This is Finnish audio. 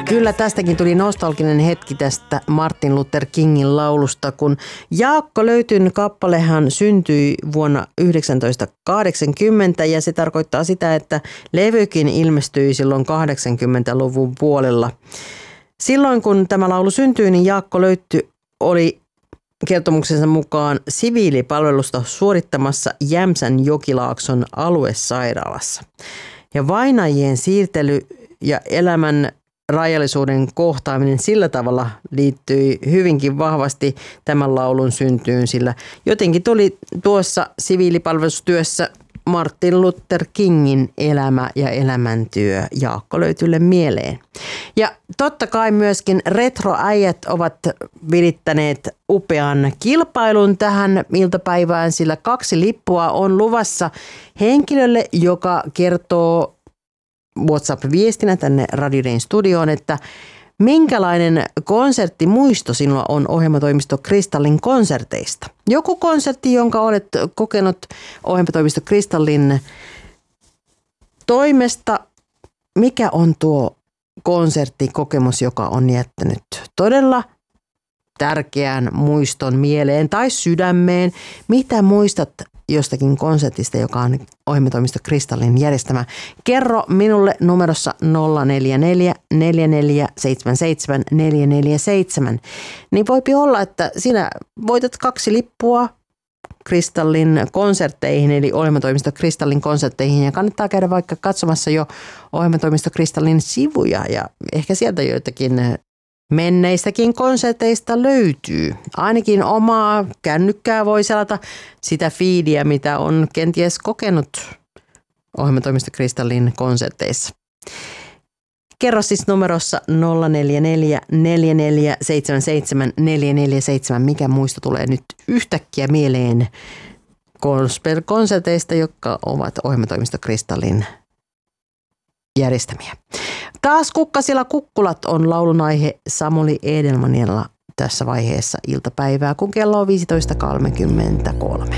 Kyllä tästäkin tuli nostalginen hetki tästä Martin Luther Kingin laulusta, kun Jaakko Löytyn kappalehan syntyi vuonna 1980 ja se tarkoittaa sitä, että levykin ilmestyi silloin 80-luvun puolella. Silloin kun tämä laulu syntyi, niin Jaakko Löyty oli kertomuksensa mukaan siviilipalvelusta suorittamassa Jämsän Jokilaakson aluesairaalassa. Ja vainajien siirtely ja elämän rajallisuuden kohtaaminen sillä tavalla liittyi hyvinkin vahvasti tämän laulun syntyyn, sillä jotenkin tuli tuossa siviilipalvelustyössä Martin Luther Kingin elämä ja elämäntyö Jaakko Löytylle mieleen. Ja totta kai myöskin retroäijät ovat virittäneet upean kilpailun tähän iltapäivään, sillä 2 lippua on luvassa henkilölle, joka kertoo WhatsApp-viestinä tänne Radio Dayn studioon, että minkälainen konserttimuisto sinulla on ohjelmatoimisto Kristallin konserteista? Joku konsertti, jonka olet kokenut ohjelmatoimisto Kristallin toimesta. Mikä on tuo konserttikokemus, joka on jättänyt todella tärkeän muiston mieleen tai sydämeen? Mitä muistat jostakin konsertista, joka on ohjelmatoimisto Kristallin järjestämä? Kerro minulle numerossa 044 4477 447. Niin voipi olla, että sinä voitat 2 lippua Kristallin konsertteihin, eli ohjelmatoimisto Kristallin konsertteihin, ja kannattaa käydä vaikka katsomassa jo ohjelmatoimisto Kristallin sivuja, ja ehkä sieltä joitakin menneistäkin konserteista löytyy. Ainakin omaa kännykkää voi selata sitä feedia, mitä on kenties kokenut ohjelmatoimisto Kristallin konserteissa. Kerro siis numerossa 044 4477 447, mikä muisto tulee nyt yhtäkkiä mieleen gospel-konserteista, jotka ovat ohjelmatoimisto Kristallin järjestämiä. Taas kukkasilla kukkulat on laulun aihe Samuli Edelmanilla tässä vaiheessa iltapäivää, kun kello on 15.33.